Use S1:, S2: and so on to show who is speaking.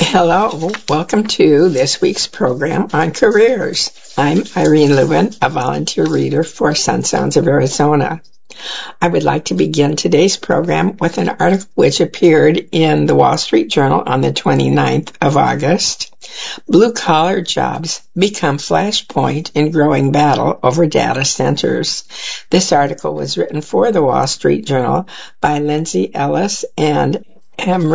S1: Hello, welcome to this week's program on careers. I'm Irene Lubin, a volunteer reader for Sun Sounds of Arizona. I would like to begin today's program with an article which appeared in the Wall Street Journal on the 29th of August. Blue-collar jobs become flashpoint in growing battle over data centers. This article was written for the Wall Street Journal by Lindsay Ellis and M.